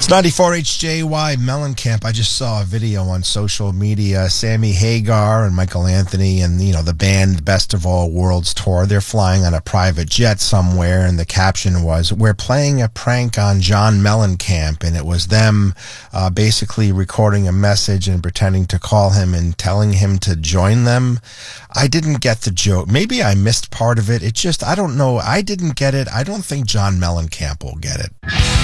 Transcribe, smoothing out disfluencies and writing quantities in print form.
It's 94 HJY Mellencamp. I just saw a video on social media. Sammy Hagar and Michael Anthony and, the band Best of All Worlds tour. They're flying on a private jet somewhere, and the caption was, "We're playing a prank on John Mellencamp," and it was them basically recording a message and pretending to call him and telling him to join them. I didn't get the joke. Maybe I missed part of it. I don't know. I didn't get it. I don't think John Mellencamp will get it.